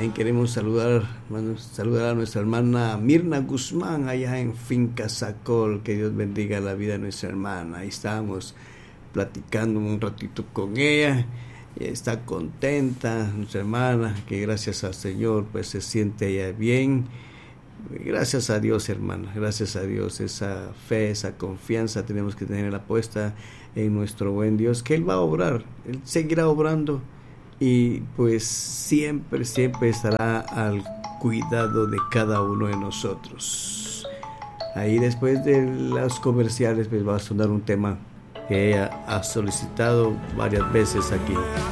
También queremos saludar a nuestra hermana Mirna Guzmán allá en Finca Sacol. Que Dios bendiga la vida de nuestra hermana. Ahí estábamos platicando un ratito con ella. Está contenta nuestra hermana, que gracias al Señor pues se siente ella bien. Gracias a Dios, hermana, gracias a Dios. Esa fe, esa confianza tenemos que tener la puesta en nuestro buen Dios, que Él va a obrar, Él seguirá obrando y pues siempre estará al cuidado de cada uno de nosotros. Ahí después de los comerciales pues va a sonar un tema que ella ha solicitado varias veces aquí.